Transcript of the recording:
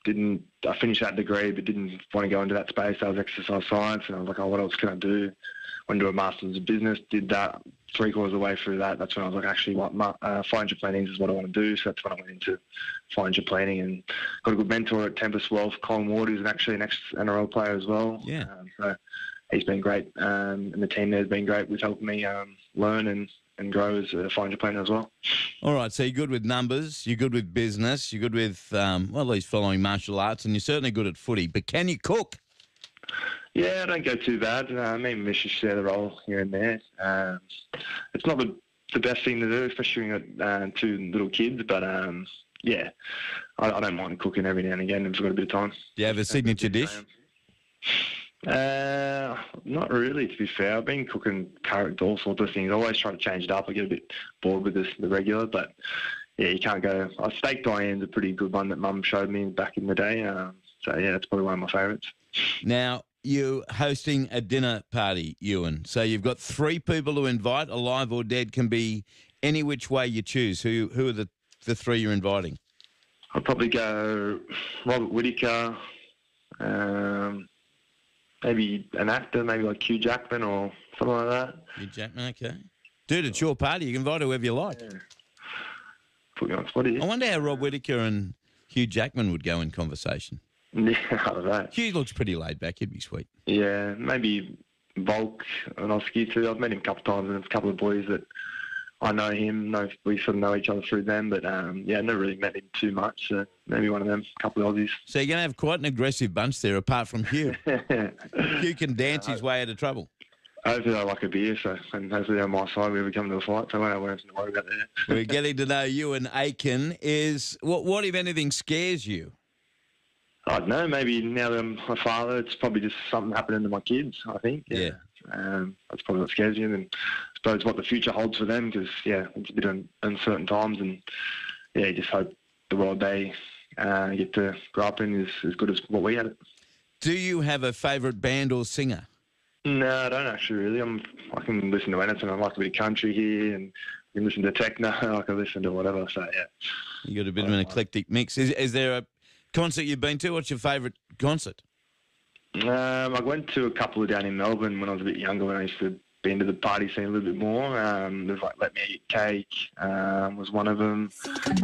I finished that degree but didn't want to go into that space. That was exercise science, and I was like, oh, what else can I do? Went to a master's in business, did that. 3/4 of the way through that, that's when I was like, actually, financial planning is what I want to do. So that's when I went into financial planning and got a good mentor at Tempest Wealth, Colin Ward, who's actually an ex-NRL player as well. Yeah. So he's been great, and the team there has been great with helping me learn and grow as a financial planner as well. All right, so you're good with numbers, you're good with business, you're good with, at least following martial arts, and you're certainly good at footy. But can you cook? Yeah, I don't go too bad. Me and Misha share the role here and there. It's not the best thing to do, especially when you've got 2 little kids, but yeah, I don't mind cooking every now and again if I've got a bit of time. Do you have a signature dish? Not really, to be fair. I've been cooking current all sorts of things. I always try to change it up. I get a bit bored with the regular, but yeah, you can't go. Steak Diane's a pretty good one that Mum showed me back in the day. So yeah, that's probably one of my favourites. Now, you're hosting a dinner party, Ewan. So you've got 3 people to invite, alive or dead, can be any which way you choose. Who are the 3 you're inviting? I'll probably go Robert Whittaker, maybe an actor, maybe like Hugh Jackman or something like that. Hugh Jackman, okay. Dude, it's your party. You can invite whoever you like. Yeah. Put me on the spot here. I wonder how Rob Whittaker and Hugh Jackman would go in conversation. Yeah, I don't know. Hugh looks pretty laid back. He'd be sweet. Yeah, maybe Volk and Oski too. I've met him a couple of times, and a couple of boys that I know him. We sort of know each other through them, but yeah, never really met him too much. So maybe one of them, a couple of Aussies. So you're going to have quite an aggressive bunch there, apart from Hugh. Hugh can dance his way out of trouble. Hopefully I like a beer, and hopefully on my side we ever come to a fight, so I won't have anything to worry about there. We're getting to know Ewan Aiken. What if anything scares you? I don't know, maybe now that I'm a father, it's probably just something happening to my kids, I think. Yeah. That's probably what scares you, and I suppose what the future holds for them, because, yeah, it's a bit uncertain times, and, yeah, you just hope the world they get to grow up in is as good as what we had it. Do you have a favourite band or singer? No, I don't actually really. I can listen to anything. I like a bit of country here, and I can listen to techno, I can listen to whatever, so, yeah. You got a bit of an eclectic mix. Is there a concert you've been to? What's your favourite concert? I went to a couple down in Melbourne when I was a bit younger, when I used to be into the party scene a little bit more. There's like Let Me Eat Cake was one of them.